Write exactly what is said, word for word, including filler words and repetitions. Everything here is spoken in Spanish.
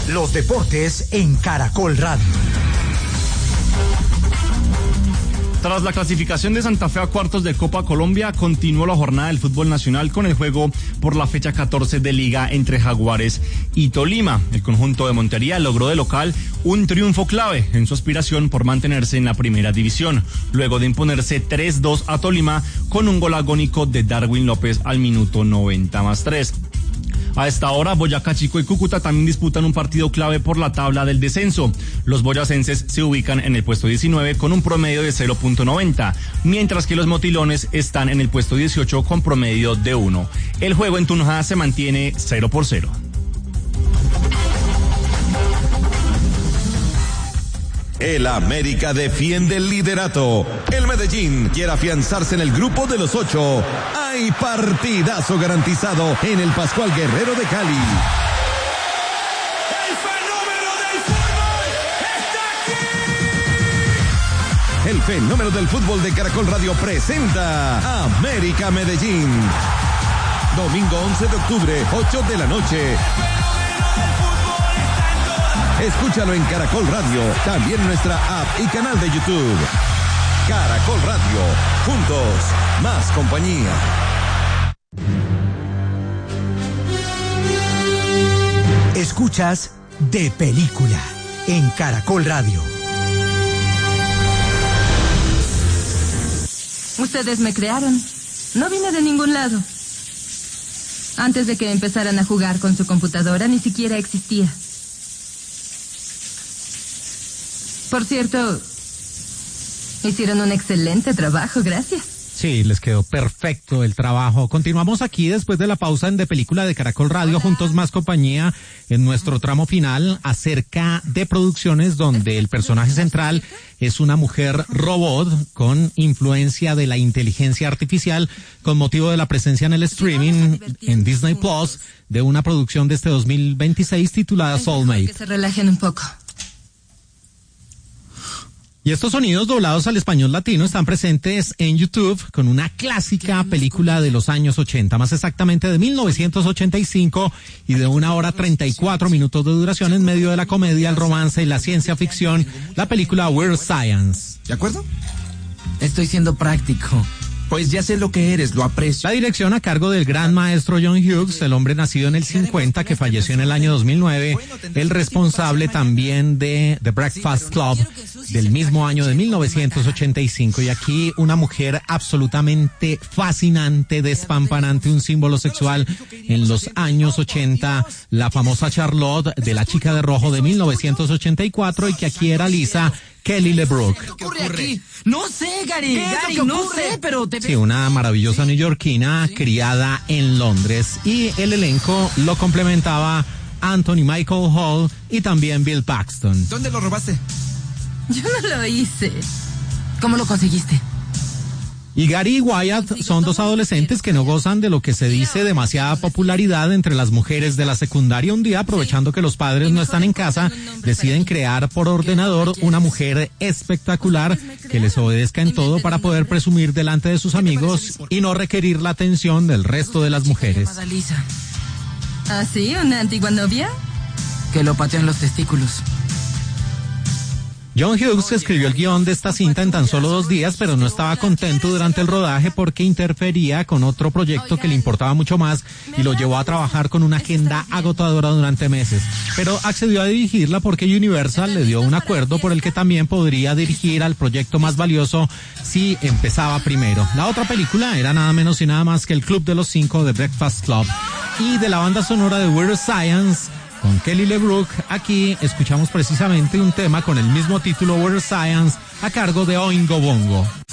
Los deportes en Caracol Radio. Tras la clasificación de Santa Fe a cuartos de Copa Colombia, continuó la jornada del fútbol nacional con el juego por la fecha catorce de Liga entre Jaguares y Tolima. El conjunto de Montería logró de local un triunfo clave en su aspiración por mantenerse en la primera división, luego de imponerse tres dos a Tolima con un gol agónico de Darwin López al minuto noventa más tres. A esta hora, Boyacá Chico y Cúcuta también disputan un partido clave por la tabla del descenso. Los boyacenses se ubican en el puesto diecinueve con un promedio de cero punto noventa, mientras que los motilones están en el puesto dieciocho con promedio de uno. El juego en Tunja se mantiene cero por cero. El América defiende el liderato. El Medellín quiere afianzarse en el grupo de los ocho. Hay partidazo garantizado en el Pascual Guerrero de Cali. El fenómeno del fútbol está aquí. El fenómeno del fútbol de Caracol Radio presenta América Medellín. Domingo once de octubre, ocho de la noche. Escúchalo en Caracol Radio, también en nuestra app y canal de YouTube. Caracol Radio, juntos, más compañía. Escuchas De Película en Caracol Radio. Ustedes me crearon. No vine de ningún lado. Antes de que empezaran a jugar con su computadora, ni siquiera existía. Por cierto, hicieron un excelente trabajo, gracias. Sí, les quedó perfecto el trabajo. Continuamos aquí después de la pausa en De Película de Caracol Radio, juntos más compañía, en nuestro tramo final acerca de producciones donde el personaje central es una mujer robot con influencia de la inteligencia artificial con motivo de la presencia en el streaming en Disney Plus de una producción de este dos mil veintiséis titulada Soulmate. Que se relajen un poco. Y estos sonidos doblados al español latino están presentes en YouTube con una clásica película de los años ochenta, más exactamente de mil novecientos ochenta y cinco y de una hora treinta y cuatro minutos de duración en medio de la comedia, el romance y la ciencia ficción, la película Weird Science. ¿De acuerdo? Estoy siendo práctico. Pues ya sé lo que eres, lo aprecio. La dirección a cargo del gran maestro John Hughes, el hombre nacido en el cincuenta que falleció en el año dos mil nueve, el responsable también de The Breakfast Club del mismo año de mil novecientos ochenta y cinco. Y aquí una mujer absolutamente fascinante, despampanante, un símbolo sexual en los años ochenta, la famosa Charlotte de La Chica de Rojo de mil novecientos ochenta y cuatro, y que aquí era Lisa Kelly LeBrook. ¿Qué ocurre aquí? No sé, Gary. ¿Qué es Gary, lo que no ocurre? sé, pero te... Sí, una maravillosa neoyorquina criada en Londres. Y el elenco lo complementaba Anthony Michael Hall y también Bill Paxton. ¿Dónde lo robaste? Yo no lo hice. ¿Cómo lo conseguiste? Y Gary y Wyatt son dos adolescentes que no gozan de lo que se dice demasiada popularidad entre las mujeres de la secundaria. Un día, aprovechando que los padres no están en casa, deciden crear por ordenador una mujer espectacular que les obedezca en todo para poder presumir delante de sus amigos y no requerir la atención del resto de las mujeres. ¿Ah, sí? ¿Una antigua novia? Que lo pateó en los testículos. John Hughes escribió el guión de esta cinta en tan solo dos días, pero no estaba contento durante el rodaje porque interfería con otro proyecto que le importaba mucho más y lo llevó a trabajar con una agenda agotadora durante meses. Pero accedió a dirigirla porque Universal le dio un acuerdo por el que también podría dirigir al proyecto más valioso si empezaba primero. La otra película era nada menos y nada más que El Club de los Cinco de Breakfast Club. Y de la banda sonora de Weird Science, con Kelly LeBrook, aquí escuchamos precisamente un tema con el mismo título, Weird Science, a cargo de Oingo Boingo.